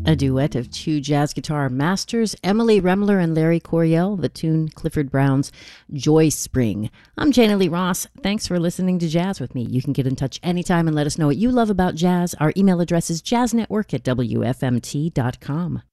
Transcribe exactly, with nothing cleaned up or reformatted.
A duet of two jazz guitar masters, Emily Remler and Larry Coryell, the tune Clifford Brown's Joy Spring. I'm Jana Lee Ross. Thanks for listening to Jazz with me. You can get in touch anytime and let us know what you love about jazz. Our email address is jazznetwork at w f m t dot com.